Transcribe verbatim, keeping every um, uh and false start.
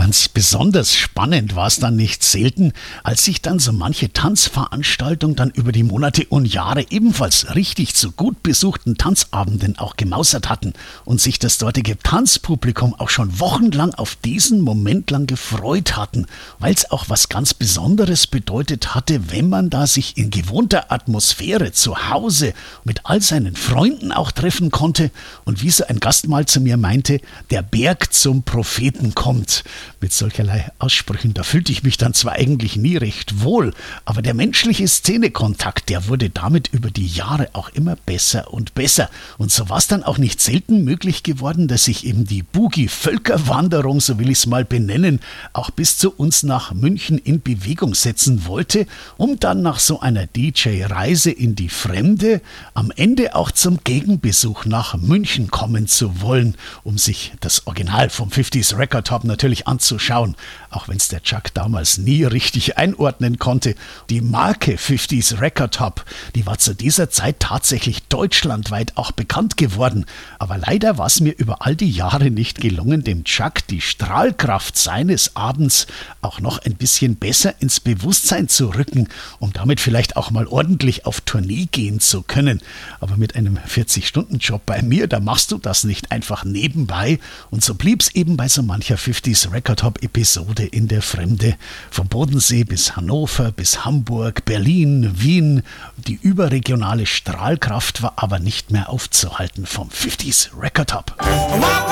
ganz besonders spannend war es dann nicht selten, als sich dann so manche Tanzveranstaltung dann über die Monate und Jahre ebenfalls richtig zu gut besuchten Tanzabenden auch gemausert hatten und sich das dortige Tanzpublikum auch schon wochenlang auf diesen Moment lang gefreut hatten, weil es auch was ganz Besonderes bedeutet hatte, wenn man da sich in gewohnter Atmosphäre zu Hause mit all seinen Freunden auch treffen konnte und wie so ein Gast mal zu mir meinte, der Berg zum Propheten kommt. Mit solcherlei Aussprüchen, da fühlte ich mich dann zwar eigentlich nie recht wohl, aber der menschliche Szenekontakt, der wurde damit über die Jahre auch immer besser und besser. Und so war es dann auch nicht selten möglich geworden, dass sich eben die Boogie-Völkerwanderung, so will ich es mal benennen, auch bis zu uns nach München in Bewegung setzen wollte, um dann nach so einer D J-Reise in die Fremde am Ende auch zum Gegenbesuch nach München kommen zu wollen, um sich das Original vom fünfziger Record Hop natürlich anzuschauen, auch wenn es der Chuck damals nie richtig einordnen konnte. Die Marke fünfziger Record Hop, die war zu dieser Zeit tatsächlich deutschlandweit auch bekannt geworden, aber leider war es mir über all die Jahre nicht gelungen, dem Chuck die Strahlkraft seines Abends auch noch ein bisschen besser ins Bewusstsein zu rücken, um damit vielleicht auch mal ordentlich auf Tournee gehen zu können. Aber mit einem vierzig-Stunden-Job bei mir, da machst du das nicht einfach nebenbei. Und so blieb es eben bei so mancher fünfziger Record Hop Episode in der Fremde. Vom Bodensee bis Hannover, bis Hamburg, Berlin, Wien. Die überregionale Strahlkraft war aber nicht mehr aufzuhalten vom fünfziger Record Hop.